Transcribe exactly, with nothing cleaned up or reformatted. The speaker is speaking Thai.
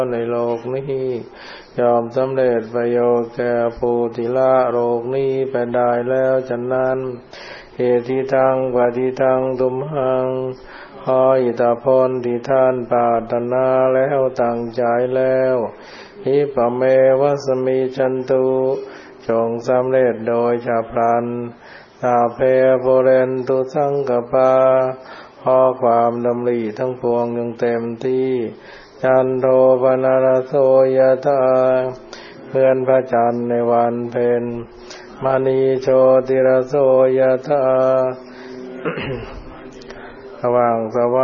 ในโลกนี้ยอมสำเร็จประโยชน์แก่ผู้ที่ละโลกนี้ไปได้แล้วฉะนั้นเหตุทังปฏิทังตุมหังขออิทธิพลที่ท่านปรารถนาแล้วตั้งใจแล้วหิปะเมวะสมิจันตุจงสำเร็จโดยฉับพลันสาเพโพเรนตุสังกปาขอความดำริทั้งปวงจงเต็มที่จันโทปนารโสยถาเพื่อนพระจันทร์ในวันเพ็ญมณีโชติรโสยถาระหว่างสว